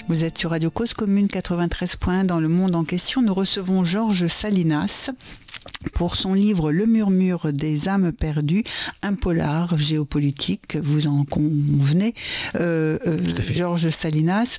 Vous êtes sur Radio Cause Commune 93 points. Dans le monde en question, nous recevons Georges Salinas pour son livre Le murmure des âmes perdues, un polar géopolitique, vous en convenez, Georges Salinas.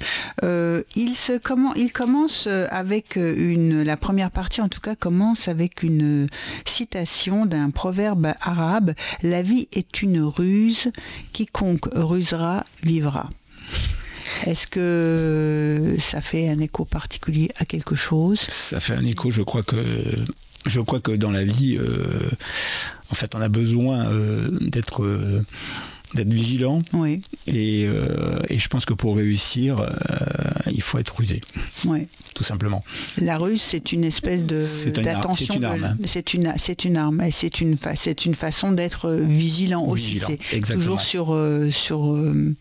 Il commence avec la première partie en tout cas commence avec une citation d'un proverbe arabe: la vie est une ruse, quiconque rusera vivra. Est-ce que ça fait un écho particulier à quelque chose ? Ça fait un écho, je crois que dans la vie, en fait, on a besoin d'être vigilant. Oui. Et je pense que pour réussir, il faut être rusé. Oui. Tout simplement. La ruse, c'est une espèce d'attention. C'est une arme. C'est une arme. Et c'est une façon d'être vigilant aussi. C'est exactement. Toujours sur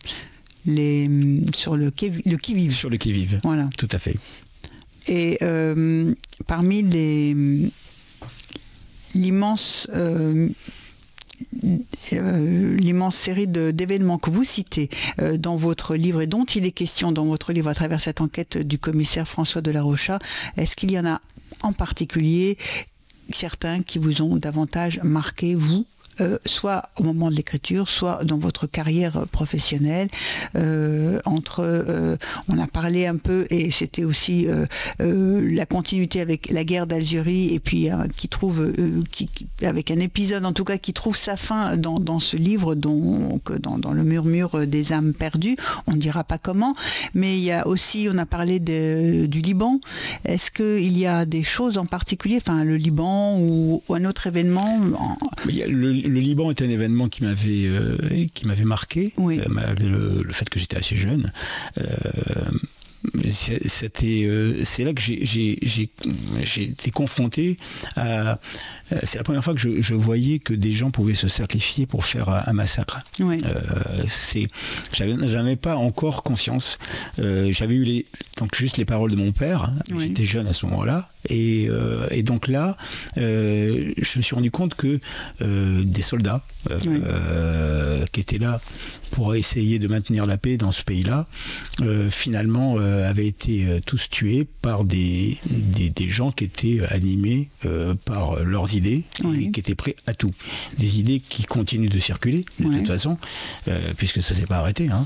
le qui-vive. Sur le qui-vive. Voilà. Tout à fait. Et parmi l'immense série d'événements que vous citez dans votre livre et dont il est question dans votre livre à travers cette enquête du commissaire François de la Rocha, est-ce qu'il y en a en particulier certains qui vous ont davantage marqué, vous, soit au moment de l'écriture, soit dans votre carrière professionnelle, on a parlé un peu, et c'était aussi la continuité avec la guerre d'Algérie, et puis avec un épisode en tout cas qui trouve sa fin dans ce livre, dans le murmure des âmes perdues. On ne dira pas comment, mais il y a aussi, on a parlé du Liban. Est-ce qu'il y a des choses en particulier, enfin le Liban ou un autre événement Le Liban est un événement qui m'avait marqué, oui. Malgré le fait que j'étais assez jeune. C'est là que j'ai été confronté à... C'est la première fois que je voyais que des gens pouvaient se sacrifier pour faire un massacre. Oui. J'avais pas encore conscience. J'avais eu donc juste les paroles de mon père. Oui. J'étais jeune à ce moment-là. Et donc là, je me suis rendu compte que des soldats qui étaient là pour essayer de maintenir la paix dans ce pays-là, finalement avaient été tous tués par des gens qui étaient animés par leurs idées, oui. Et qui étaient prêts à tout. Des idées qui continuent de circuler de toute façon, puisque ça ne s'est pas arrêté. Hein.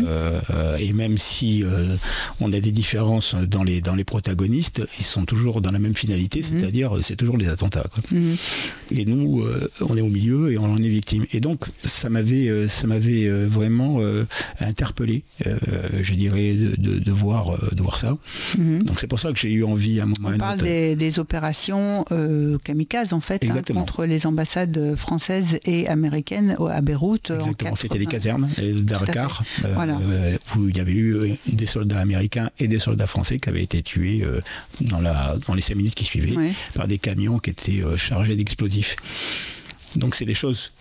Et même si on a des différences dans les protagonistes, ils sont toujours dans la même finalité, c'est-à-dire c'est toujours les attentats. Quoi. Et nous, on est au milieu et on en est victime. Et donc ça m'avait vraiment interpellé, je dirais, de voir ça. Donc c'est pour ça que j'ai eu envie à un moment. On parle des opérations kamikazes en fait, contre les ambassades françaises et américaines à Beyrouth. Exactement, c'était les casernes d'Arkar, où il y avait eu des soldats américains et des soldats français qui avaient été tués dans les 5 minutes qui suivaient par des camions qui étaient chargés d'explosifs. Donc c'est des choses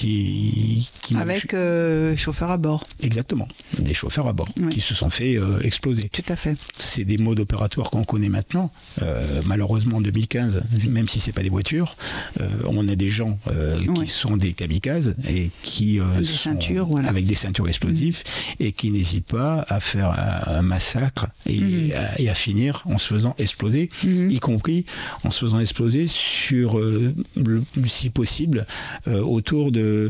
qui avec chauffeurs à bord. Exactement, des chauffeurs à bord qui se sont fait exploser. Tout à fait. C'est des modes opératoires qu'on connaît maintenant. Malheureusement en 2015, même si c'est pas des voitures, on a des gens qui sont des kamikazes et qui avec des ceintures explosives et qui n'hésitent pas à faire un massacre et à finir en se faisant exploser, y compris en se faisant exploser sur, si possible, autour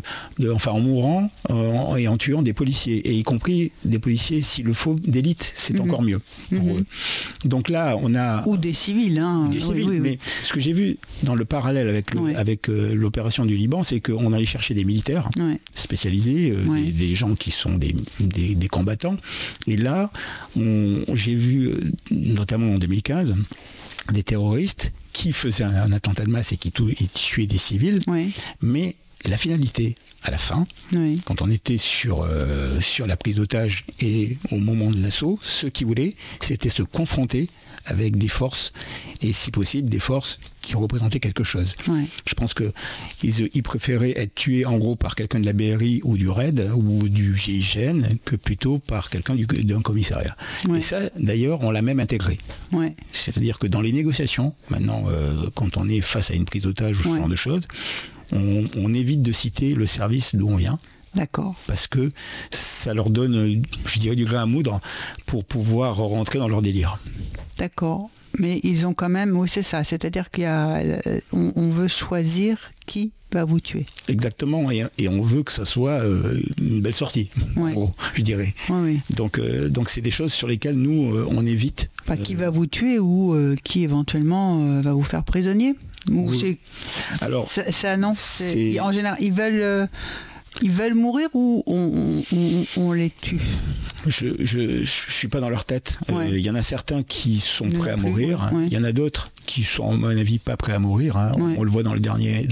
en mourant et en tuant des policiers, et y compris des policiers, s'il le faut, d'élite, c'est encore mieux pour eux. Donc là, on a... Ou des civils. Des civils, mais ce que j'ai vu dans le parallèle avec l'opération du Liban, c'est qu'on allait chercher des militaires spécialisés, des gens qui sont des combattants, et là, j'ai vu, notamment en 2015, des terroristes qui faisaient un attentat de masse et qui tuaient des civils, mais la finalité, à la fin, quand on était sur la prise d'otage et au moment de l'assaut, ce qu'ils voulaient, c'était se confronter avec des forces, et si possible, des forces qui représentaient quelque chose. Je pense qu'ils préféraient être tués en gros par quelqu'un de la BRI ou du RAID ou du GIGN que plutôt par quelqu'un d'un commissariat. Et ça, d'ailleurs, on l'a même intégré. C'est-à-dire que dans les négociations, maintenant, quand on est face à une prise d'otage ou ce genre de choses, on évite de citer le service d'où on vient. D'accord. Parce que ça leur donne, je dirais, du grain à moudre pour pouvoir rentrer dans leur délire. D'accord. Mais ils ont quand même, oui c'est ça, c'est-à-dire qu'on veut choisir qui va vous tuer. Exactement, et on veut que ça soit une belle sortie, en gros, je dirais. Oui. Donc c'est des choses sur lesquelles nous, on évite. Pas qui va vous tuer ou qui éventuellement va vous faire prisonnier. Ou oui. Alors, ça non, en général, ils veulent mourir ou on les tue? Je suis pas dans leur tête. Il y en a certains qui sont prêts à mourir. Il y en a d'autres qui sont, à mon avis, pas prêts à mourir. On le voit dans les derniers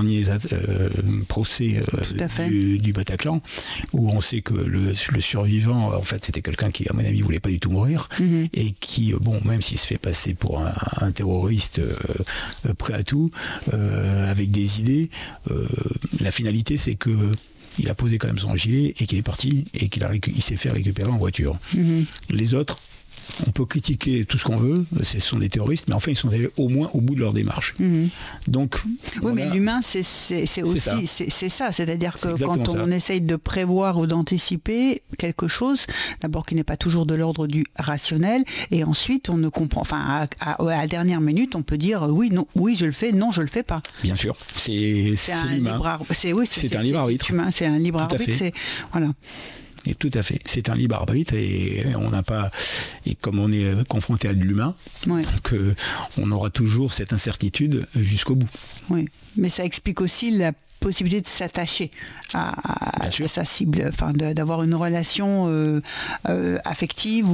procès du Bataclan, où on sait que le survivant, en fait, c'était quelqu'un qui, à mon avis, voulait pas du tout mourir, et qui, même s'il se fait passer pour un terroriste prêt à tout, avec des idées, la finalité, c'est que il a posé quand même son gilet et qu'il est parti et il s'est fait récupérer en voiture. Les autres, on peut critiquer tout ce qu'on veut, ce sont des terroristes, mais enfin ils sont allés au moins au bout de leur démarche. Donc, oui, mais l'humain, c'est aussi ça. C'est-à-dire que quand on essaye de prévoir ou d'anticiper quelque chose, d'abord qui n'est pas toujours de l'ordre du rationnel, et ensuite on ne comprend. Enfin, à la dernière minute, on peut dire oui, non, oui, je le fais, non, je le fais pas. Bien sûr, c'est un libre arbitre. C'est un libre arbitre. C'est un libre arbitre. Voilà. Et tout à fait, c'est un libre arbitre et on n'a pas, et comme on est confronté à de l'humain, donc on aura toujours cette incertitude jusqu'au bout. Oui, mais ça explique aussi la possibilité de s'attacher à sa cible, enfin d'avoir une relation affective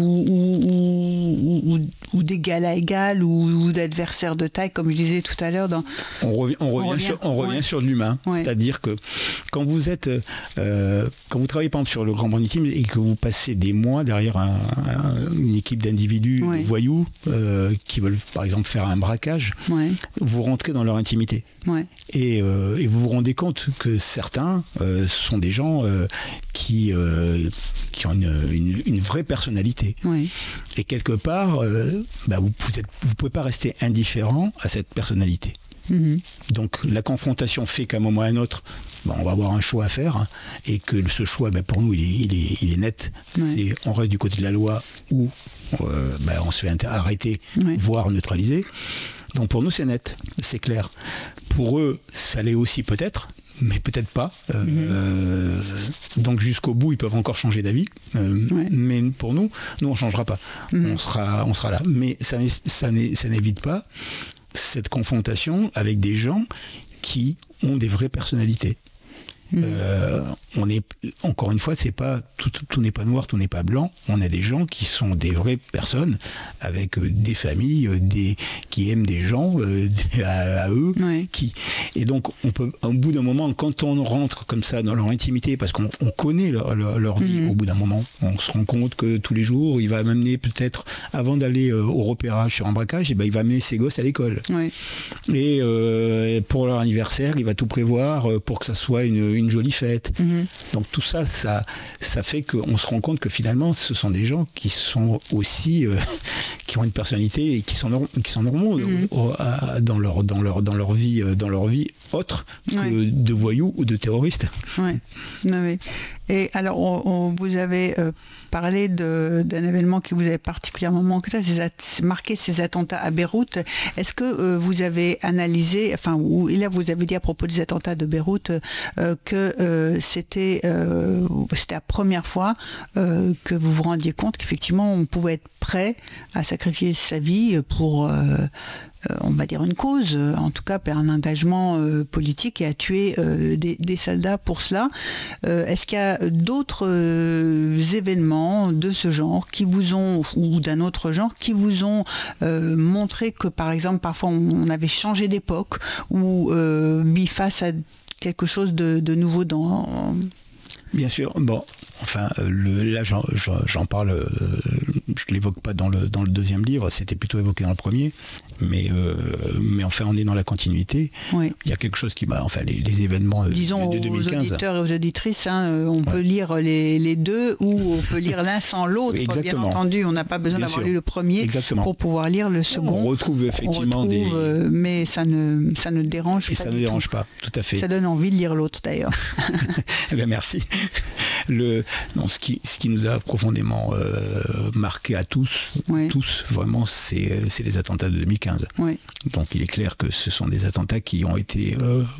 ou d'égal à égal ou d'adversaire de taille, comme je disais tout à l'heure. On revient sur l'humain, c'est-à-dire que quand vous travaillez par exemple sur le grand banditisme et que vous passez des mois derrière une équipe d'individus voyous qui veulent par exemple faire un braquage, vous rentrez dans leur intimité. Et vous vous rendez compte que certains sont des gens qui ont une vraie personnalité. Et quelque part, vous pouvez pas rester indifférent à cette personnalité. Donc la confrontation fait qu'à un moment ou à un autre, on va avoir un choix à faire, et que ce choix, pour nous, il est net. C'est on reste du côté de la loi ou on se fait arrêter, voire neutraliser. Donc pour nous, c'est net, c'est clair. Pour eux, ça l'est aussi peut-être, mais peut-être pas. Donc jusqu'au bout, ils peuvent encore changer d'avis. Mais pour nous, on ne changera pas. On sera là. Mais ça n'évite pas cette confrontation avec des gens qui ont des vraies personnalités. Encore une fois, c'est pas tout n'est pas noir, tout n'est pas blanc. On a des gens qui sont des vraies personnes avec des familles, qui aiment des gens à eux, et donc on peut, au bout d'un moment, quand on rentre comme ça dans leur intimité, parce qu'on connaît leur vie, au bout d'un moment, on se rend compte que tous les jours, il va m'amener peut-être avant d'aller au repérage sur un braquage, il va amener ses gosses à l'école. Et pour leur anniversaire, il va tout prévoir pour que ça soit une jolie fête. Donc tout ça fait qu'on se rend compte que finalement ce sont des gens qui sont aussi qui ont une personnalité et qui sont normaux dans leur vie autre que de voyous ou de terroristes. Et alors vous avez parlé d'un événement qui vous avait particulièrement marqué, ces attentats à Beyrouth. Est-ce que vous avez analysé, et là vous avez dit à propos des attentats de Beyrouth que c'était la première fois que vous vous rendiez compte qu'effectivement on pouvait être prêt à sacrifier sa vie pour on va dire une cause, en tout cas un engagement politique, et à tuer des soldats pour cela. Est-ce qu'il y a d'autres événements de ce genre qui vous ont, ou d'un autre genre, qui vous ont montré que par exemple parfois on avait changé d'époque ou mis face à quelque chose de nouveau dans... Bien sûr. Enfin, là, j'en parle, je ne l'évoque pas dans le deuxième livre, c'était plutôt évoqué dans le premier, mais enfin, on est dans la continuité. Oui. Il y a quelque chose qui m'a... Enfin, les événements disons de 2015... aux auditeurs et aux auditrices, on peut lire les deux, ou on peut lire l'un sans l'autre. Bien entendu, on n'a pas besoin d'avoir lu le premier pour pouvoir lire le second. On retrouve effectivement mais ça ne dérange pas. Et ça ne dérange pas, tout à fait. Ça donne envie de lire l'autre, d'ailleurs. Eh bien, merci. Ce qui nous a profondément marqué à tous, vraiment, c'est les attentats de 2015. Oui. Donc il est clair que ce sont des attentats qui ont été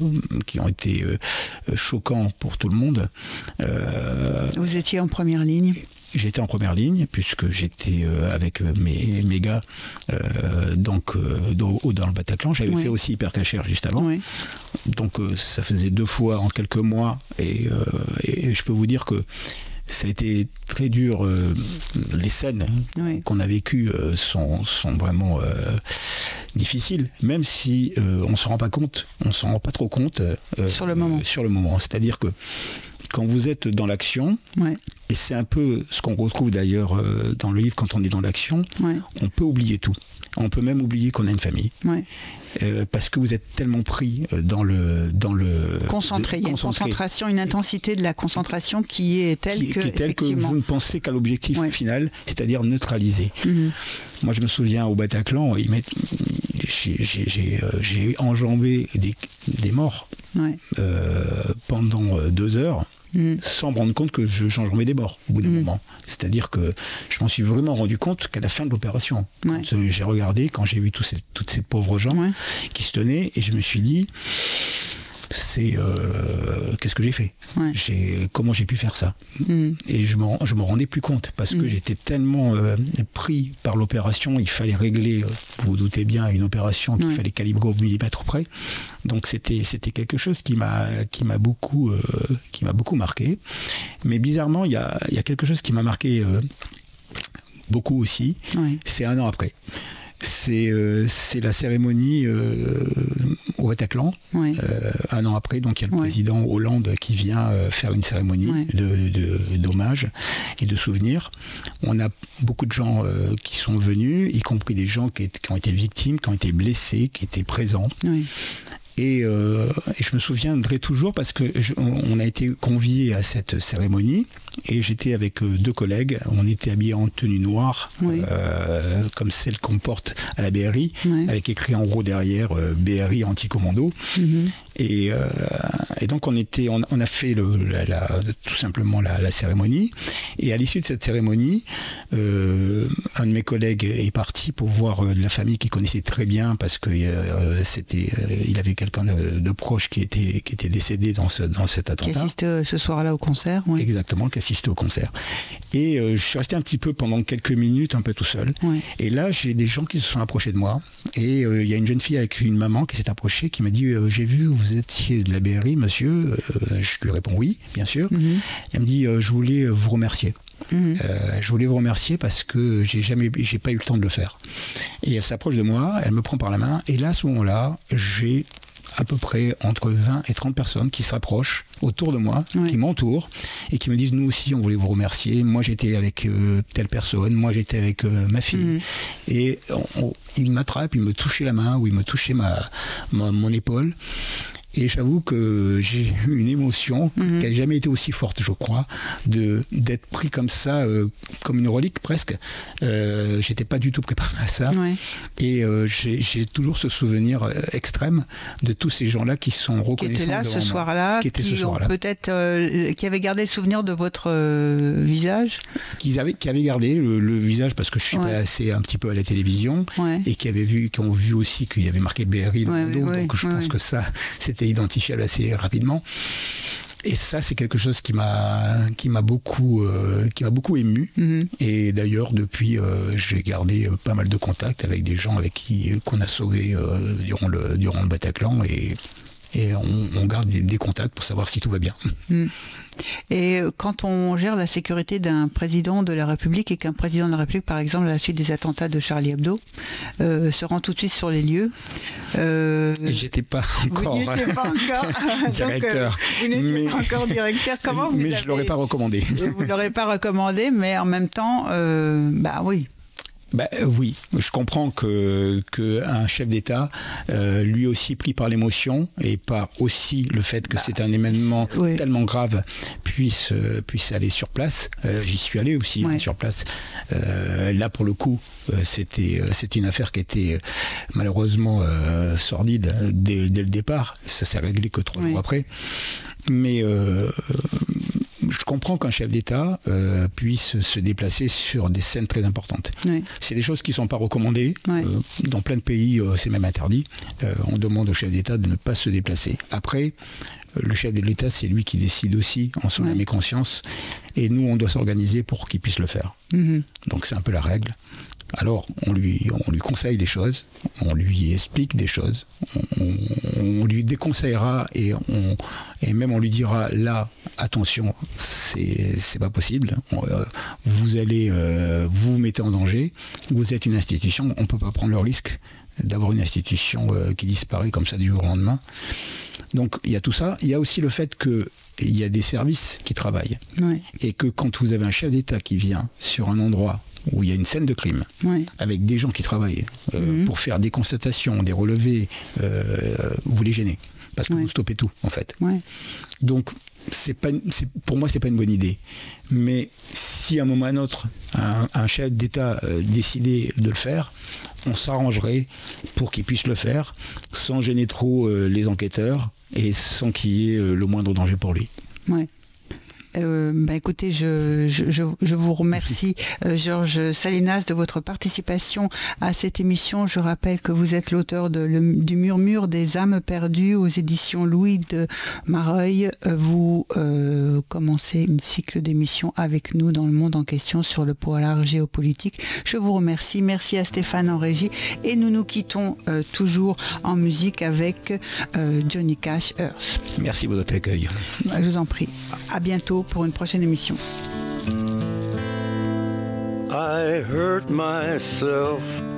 choquants pour tout le monde. Vous étiez en première ligne. J'étais en première ligne puisque j'étais avec mes gars dans le Bataclan. J'avais fait aussi Hypercacher juste avant. Oui. Donc ça faisait 2 fois en quelques mois et je peux vous dire que ça a été très dur. Les scènes qu'on a vécues sont vraiment difficiles, même si on s'en rend pas compte, on s'en rend pas trop compte sur le moment. C'est-à-dire que quand vous êtes dans l'action, et c'est un peu ce qu'on retrouve d'ailleurs dans le livre, quand on est dans l'action, on peut oublier tout. On peut même oublier qu'on a une famille. Parce que vous êtes tellement pris dans le concentré. Il y a une concentration, une intensité de la concentration qui est telle que vous ne pensez qu'à l'objectif final, c'est-à-dire neutraliser. Moi, je me souviens au Bataclan, j'ai enjambé des morts pendant 2 heures. Sans me rendre compte que j'enjambais des morts au bout d'un moment. C'est-à-dire que je m'en suis vraiment rendu compte qu'à la fin de l'opération, quand j'ai regardé, quand j'ai vu tous ces pauvres gens qui se tenaient, et je me suis dit, qu'est-ce que j'ai fait, comment j'ai pu faire ça, et je me rendais plus compte parce que j'étais tellement pris par l'opération. Il fallait régler, vous vous doutez bien, une opération qu'il fallait calibrer au millimètre près. Donc c'était quelque chose qui m'a beaucoup marqué. Mais bizarrement, il y a quelque chose qui m'a marqué beaucoup aussi. C'est 1 an après. C'est la cérémonie au Bataclan. 1 an après, donc il y a le président Hollande qui vient faire une cérémonie d'hommage et de souvenirs. On a beaucoup de gens qui sont venus, y compris des gens qui ont été victimes, qui ont été blessés, qui étaient présents. Et je me souviendrai toujours parce que on a été conviés à cette cérémonie et j'étais avec 2 collègues. On était habillés en tenue noire, comme celle qu'on porte à la BRI, avec écrit en gros derrière BRI anti-commando. Et donc on a fait tout simplement la cérémonie. Et à l'issue de cette cérémonie, un de mes collègues est parti pour voir la famille qu'il connaissait très bien parce que il avait quelqu'un de proche qui était décédé dans cet attentat. Qui assiste ce soir-là au concert. Exactement, qui assistait au concert. Et je suis resté un petit peu pendant quelques minutes, un peu tout seul. Et là, j'ai des gens qui se sont approchés de moi. Et il y a une jeune fille avec une maman qui s'est approchée, qui m'a dit j'ai vu, vous étiez de la BRI, monsieur. Je lui réponds oui, bien sûr. Elle me dit je voulais vous remercier. Je voulais vous remercier parce que j'ai pas eu le temps de le faire. Et elle s'approche de moi, elle me prend par la main, et là, à ce moment-là, j'ai à peu près entre 20 et 30 personnes qui se rapprochent autour de moi, qui m'entourent et qui me disent nous aussi on voulait vous remercier, moi j'étais avec telle personne, moi j'étais avec ma fille, et il m'attrape, il me touchait la main ou il me touchait mon épaule. Et j'avoue que j'ai eu une émotion qui n'a jamais été aussi forte, je crois, d'être pris comme ça, comme une relique presque. J'étais pas du tout préparé à ça. Et j'ai toujours ce souvenir extrême de tous ces gens-là qui sont reconnaissants. Qui étaient là ce soir-là, qui avaient gardé le souvenir de votre visage. Qui avaient gardé le visage parce que je suis passé un petit peu à la télévision et qui ont vu aussi qu'il y avait marqué BRI dans le dos. Donc je pense que ça, c'était identifiable assez rapidement. Et ça, c'est quelque chose qui m'a beaucoup ému. Et d'ailleurs, depuis, j'ai gardé pas mal de contacts avec des gens avec qu'on a sauvés durant le Bataclan. Et et on garde des contacts pour savoir si tout va bien. Et quand on gère la sécurité d'un président de la République et qu'un président de la République, par exemple, à la suite des attentats de Charlie Hebdo, se rend tout de suite sur les lieux. J'étais pas encore directeur. Vous n'étiez pas encore directeur. Comment vous je l'aurais pas recommandé. Vous l'aurez pas recommandé, mais en même temps, oui. Oui, je comprends qu'un chef d'État, lui aussi pris par l'émotion et par aussi le fait que c'est un événement tellement grave, puisse aller sur place. J'y suis allé aussi sur place. Là, pour le coup, c'était une affaire qui était malheureusement sordide dès le départ. Ça s'est réglé que 3 jours après. Mais je comprends qu'un chef d'État puisse se déplacer sur des scènes très importantes. Oui. C'est des choses qui ne sont pas recommandées. Dans plein de pays, c'est même interdit. On demande au chef d'État de ne pas se déplacer. Après, le chef de l'État, c'est lui qui décide aussi en son âme et conscience. Et nous, on doit s'organiser pour qu'il puisse le faire. Donc c'est un peu la règle. Alors, on lui conseille des choses, on lui explique des choses, on lui déconseillera et même on lui dira là, attention, c'est pas possible, vous allez vous mettez en danger, vous êtes une institution, on peut pas prendre le risque d'avoir une institution qui disparaît comme ça du jour au lendemain. Donc il y a tout ça, il y a aussi le fait qu'il y a des services qui travaillent et que quand vous avez un chef d'État qui vient sur un endroit où il y a une scène de crime, avec des gens qui travaillent pour faire des constatations, des relevés, vous les gênez, parce que vous stoppez tout, en fait. Donc, pour moi, c'est pas une bonne idée. Mais si à un moment ou à un autre, un chef d'État décidait de le faire, on s'arrangerait pour qu'il puisse le faire, sans gêner trop les enquêteurs, et sans qu'il y ait le moindre danger pour lui. Écoutez, je vous remercie, Georges Salinas, de votre participation à cette émission. Je rappelle que vous êtes l'auteur du Murmure des âmes perdues aux éditions Louis de Mareuil. Vous commencez une cycle d'émissions avec nous dans le monde en question sur le polar géopolitique. Je vous remercie. Merci à Stéphane en régie. Et nous nous quittons toujours en musique avec Johnny Cash, Earth. Merci pour votre accueil. Je vous en prie. À bientôt pour une prochaine émission. I hurt myself